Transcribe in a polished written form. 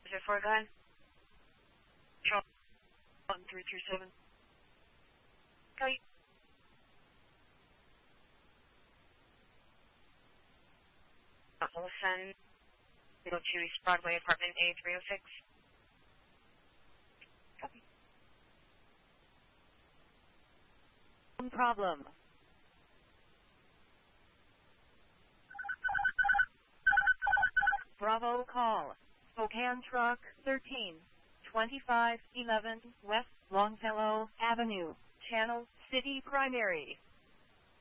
Is it for a gun? Charlton 337. Okay. Olson, go to East Broadway, apartment A306. Copy. Problem. Bravo call. Spokane truck 132511 West Longfellow Avenue, Channel City Primary.